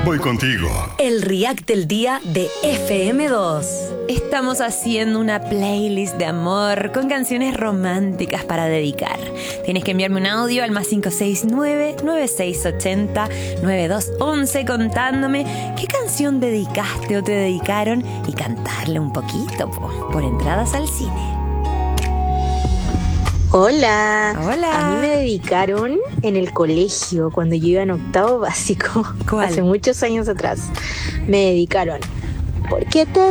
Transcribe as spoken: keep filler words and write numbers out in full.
voy contigo. El React del día de F M dos. Estamos haciendo una playlist de amor con canciones románticas para dedicar. Tienes que enviarme un audio al más cinco seis nueve, nueve seis ocho cero, nueve dos once contándome qué canción dedicaste o te dedicaron y cantarle un poquito po, por entradas al cine. Hola. Hola. A mí me dedicaron en el colegio cuando yo iba en octavo básico. ¿Cuál? Hace muchos años atrás. Me dedicaron. ¿Por qué te